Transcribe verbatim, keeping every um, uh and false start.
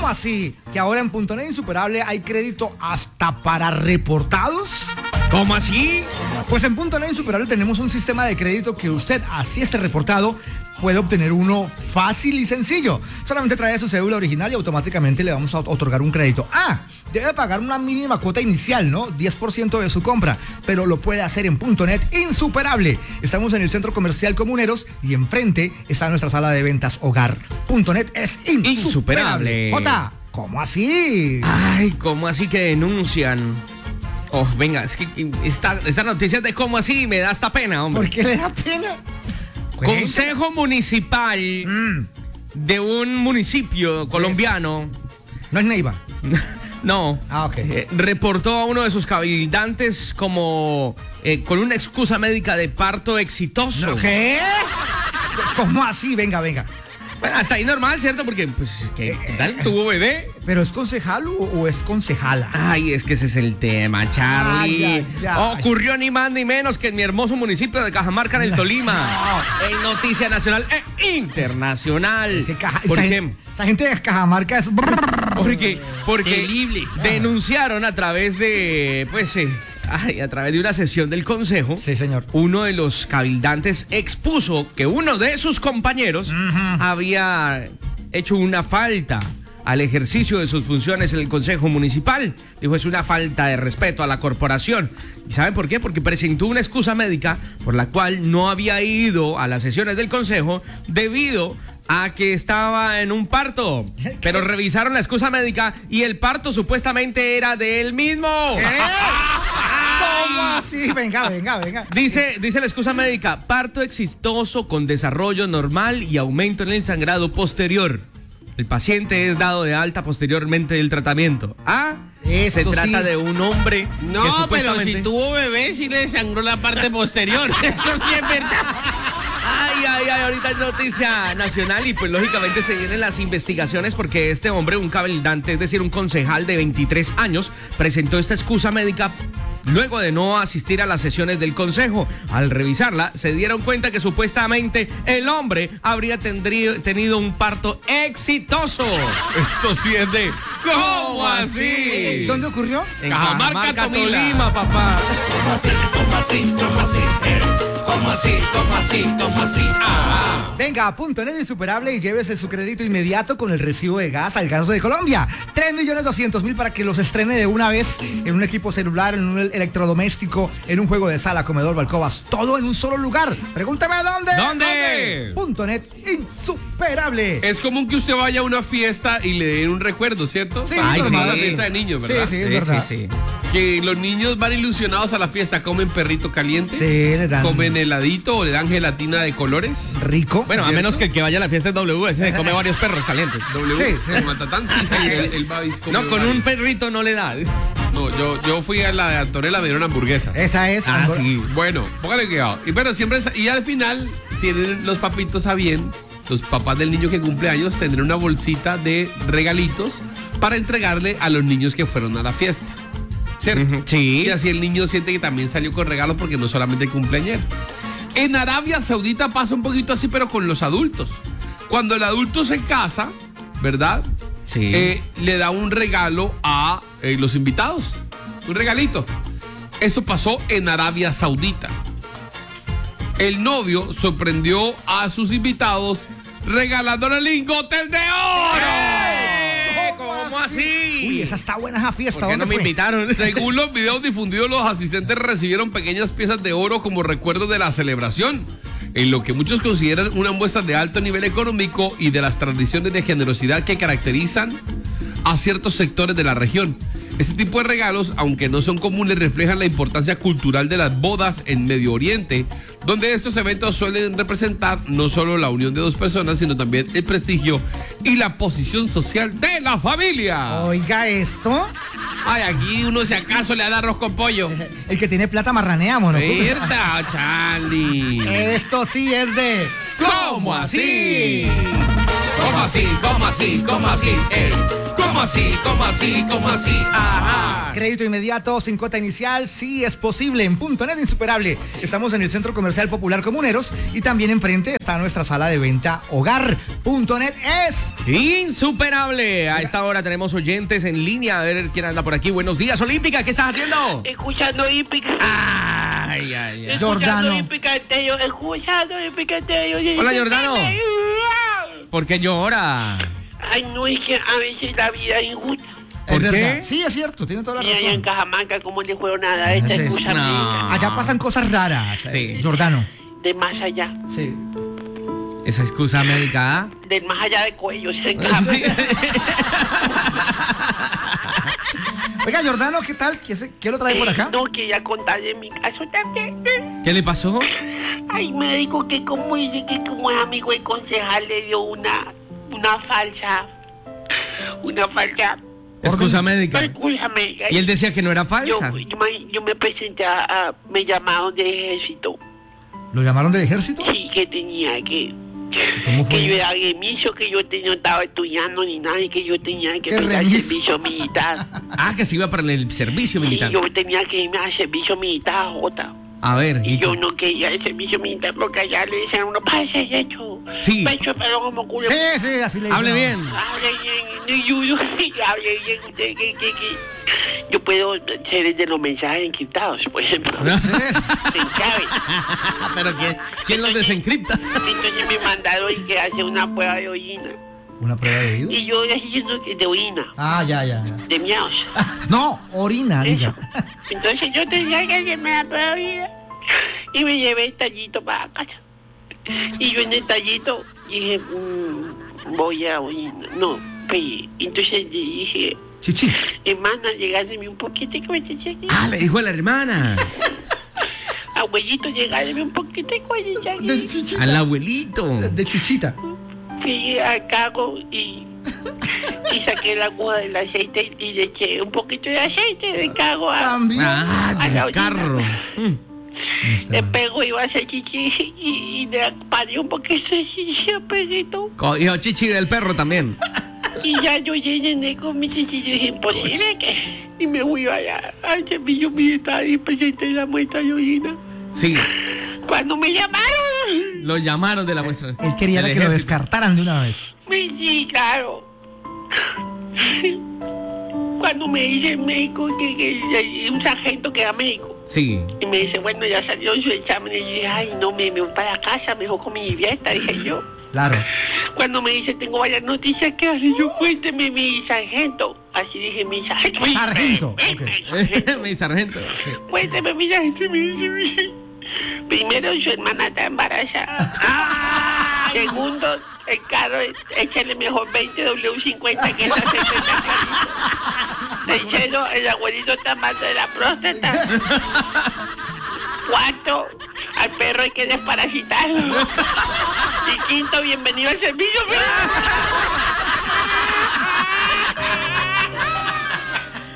¿Cómo así? ¿Que ahora en Punto Net Insuperable hay crédito hasta para reportados? ¿Cómo así? Pues en Punto Net Insuperable tenemos un sistema de crédito que usted, así esté reportado, puede obtener uno fácil y sencillo. Solamente trae su cédula original y automáticamente le vamos a otorgar un crédito. Ah, debe pagar una mínima cuota inicial, ¿no? diez por ciento de su compra, pero lo puede hacer en Punto Net Insuperable. Estamos en el Centro Comercial Comuneros y enfrente está nuestra sala de ventas Hogar. Punto Net es insuperable. Insuperable. Jota, ¿cómo así? Ay, ¿cómo así que denuncian? Oh, venga, es que esta, esta noticia de cómo así me da hasta pena, hombre. ¿Por qué le da pena? Consejo municipal Mm. de un municipio colombiano. No es Neiva. No. Ah, ok. Eh, reportó a uno de sus cabildantes como eh, con una excusa médica de parto exitoso. ¿Qué? ¿Cómo así? Venga, venga. Bueno, hasta ahí normal, ¿cierto? Porque, pues, ¿qué tal? ¿Tuvo bebé? ¿Pero es concejal o, o es concejala? Ay, es que ese es el tema, Charlie. Ay, ay, ay. Ocurrió ni más ni menos que en mi hermoso municipio de Cajamarca, en el Tolima. En noticia nacional e internacional. Ese caja- ¿Por esa, qué? gen- esa gente de Cajamarca es... Porque, porque Terrible. denunciaron a través de, pues, eh, ay, a través de una sesión del consejo. Sí, señor. Uno de los cabildantes expuso que uno de sus compañeros había hecho una falta al ejercicio de sus funciones en el Consejo Municipal. Dijo, es una falta de respeto a la corporación. ¿Y saben por qué? Porque presentó una excusa médica por la cual no había ido a las sesiones del Consejo debido a que estaba en un parto. Pero revisaron la excusa médica y el parto supuestamente era de él mismo. ¿Cómo así? Venga, venga, venga. Dice, dice la excusa médica, parto exitoso con desarrollo normal y aumento en el sangrado posterior. El paciente es dado de alta posteriormente del tratamiento. Ah, Esto se trata sí. de un hombre que No, pero supuestamente- si tuvo bebé, sí le desangró la parte posterior. Eso sí es verdad. Ay, ay, ay, ahorita es noticia nacional y pues lógicamente se vienen las investigaciones porque este hombre, un cabildante, es decir, un concejal de veintitrés años, presentó esta excusa médica luego de no asistir a las sesiones del consejo. Al revisarla, se dieron cuenta que supuestamente el hombre habría tendrí- tenido un parto exitoso. Esto sí es de... ¿Cómo Eh, así? ¿Dónde ocurrió? En Cajamarca, Cajamarca, Tolima. Tolima, papá. ¿Cómo así? ¿Cómo así? ¿Cómo así? Eh, ¿Cómo así? ¿Cómo así? ¿Cómo así? Ah. Venga a Punto Net Insuperable y llévese su crédito inmediato con el recibo de gas al Gas de Colombia. tres millones doscientos mil para que los estrene de una vez en un equipo celular, en un electrodoméstico, en un juego de sala, comedor, balcobas. Todo en un solo lugar. Pregúntame dónde. ¿Dónde? Punto Net Insuperable. Es común que usted vaya a una fiesta y le den un recuerdo, ¿cierto? Sí, Ay, normal. sí, la fiesta de niños, ¿verdad? Sí, sí, es verdad. sí, sí. Que los niños van ilusionados a la fiesta, comen perrito caliente, Sí, le dan comen heladito o le dan gelatina de colores. rico. Bueno, a ¿Cierto? menos que el que vaya a la fiesta es W, ese se come varios perros calientes. W, Sí, sí. en Matatán, sí, sí, él, él va y come No, con varios. un perrito no le da. No, yo, yo fui a la de Antonella, me dieron hamburguesa. Esa es. Ah, Angol- sí. Bueno, póngale cuidado. Y bueno, siempre es- y al final tienen los papitos a bien, los papás del niño que cumple años tendrán una bolsita de regalitos para entregarle a los niños que fueron a la fiesta. ¿Cierto? Ujú, sí. Y así el niño siente que también salió con regalos porque no solamente cumple ayer. En Arabia Saudita pasa un poquito así, pero con los adultos. Cuando el adulto se casa, ¿verdad? Sí. Eh, le da un regalo a eh, los invitados. Un regalito. Esto pasó en Arabia Saudita. El novio sorprendió a sus invitados regalándole lingotes de oro. ¡Eh! ¿Cómo así? Uy, esa está buena esa fiesta. ¿Por qué ¿Dónde no me fue? invitaron? Según los videos difundidos, los asistentes recibieron pequeñas piezas de oro como recuerdo de la celebración, en lo que muchos consideran una muestra de alto nivel económico y de las tradiciones de generosidad que caracterizan a ciertos sectores de la región. Este tipo de regalos, aunque no son comunes, reflejan la importancia cultural de las bodas en Medio Oriente, donde estos eventos suelen representar no solo la unión de dos personas, sino también el prestigio y la posición social de la familia. Oiga esto. Ay, aquí uno si acaso le da arroz con pollo. El que tiene plata marraneamos, ¿no? ¿Verdad, Charlie? Esto sí es de... ¿Cómo así? ¿Cómo así? ¿Cómo así? ¿Cómo así? Ey. ¿Cómo así? ¿Cómo así? ¿Cómo así? Ajá. Crédito inmediato sin cuota inicial, sí es posible en Punto Net Insuperable. Estamos en el Centro Comercial Popular Comuneros y también enfrente está nuestra sala de venta Hogar. Punto Net es Insuperable. A esta hora tenemos oyentes en línea. A ver quién anda por aquí. Buenos días, Olímpica. ¿Qué estás haciendo? Escuchando Olímpica. Ay, ay, ay. Escuchando Jordano. Olímpica Tello. Escuchando Olímpica Tello. Hola, Jordano. ¿Por qué llora? Ay, no, es que a veces la vida es injusta. ¿Por es qué? verdad. Sí, es cierto, tiene toda la Y allá en razón. Cajamarca, como le juego nada, esta Sí, excusa no. mía. Allá pasan cosas raras, Sí. eh, Jordano. De más allá. Sí. Esa excusa médica, ¿ah? Del más allá de cuello. Se encaja. Sí. Oiga, Jordano, ¿qué tal? ¿Qué, se- qué lo trae por acá? No quería contar de mi caso también. ¿Qué le pasó? Ay, me dijo que como dice que como es amigo el concejal le dio una, una falsa, una falsa Excusa médica. excusa médica. Y él decía que no era Yo, falsa. yo, me, yo me presenté a, a- me llamaron del ejército. ¿Lo llamaron del ejército? Sí, que tenía que, ¿Cómo fue? que yo era remiso, que yo te- no estaba estudiando ni nada, y que yo tenía que ¿Qué prestar remiso? servicio militar. Ah, que se iba para el servicio Y militar. yo tenía que irme al servicio militar, Jota. A ver, Y ¿y yo tú? no quería el servicio militar porque allá le decían a uno, pase hecho. Sí. Pecho, pero como culo. Sí, sí, así le Hable dicen. bien. Hable bien, yo, yo, hable bien, usted, que, que, que. Yo puedo ser el de los mensajes encriptados, por ejemplo. Sí, sí. En clave. Pero ¿quién, quién los desencripta? Entonces me mandaron y que hace una prueba de orina. ¿Una prueba de oído? Y yo diciendo que de orina, Ah, ya, ya, ya. de miaos. No, orina, diga. Entonces yo tenía que hacerme la prueba de orina. Y me llevé el tallito para casa. Y yo en el tallito dije, mmm, voy a orinar. No, pues, entonces le dije, Chichi. hermana, llegándome un poquitico de chichi. Ah, le dijo a la hermana. Abuelito, llegándome un poquitico de chichi. De chichita. Al abuelito. De, de chichita. Fui al carro y, y saqué la aguja del aceite y le eché un poquito de aceite del carro a, También. Ah, A la del orina. carro. Mm. le pego y iba a hacer chichi y, y le paré un poquito de chichi al perrito. Cogió chichi del perro también. Y ya yo llené con mi chichi y dije, imposible que... Y me fui allá al servicio militar y presenté la muestra de orina. Sí, Cuando me llamaron, lo llamaron de la muestra. Él quería del era que lo ejército. descartaran de una vez. me sí, claro. Cuando me dice el médico, que, que, un sargento que era médico, Sí. y me dice, bueno, ya salió su examen, y dije, ay, no, me, me voy para casa, mejor con mi dieta, dije yo. Claro. Cuando me dice, tengo varias noticias que hacer, yo, cuénteme, mi sargento. Así dije, mi sargento. Sargento, Eh, ok. eh, eh, Mi sargento. Sí. Cuénteme, mi sargento. Me dice, mi- primero, su hermana está embarazada. Ah. Segundo, el carro, échale mejor veinte W cincuenta que esa setenta carritos. Tercero, el abuelito está mal de la próstata. Cuarto, al perro hay que desparasitarlo. Y quinto, bienvenido al servicio.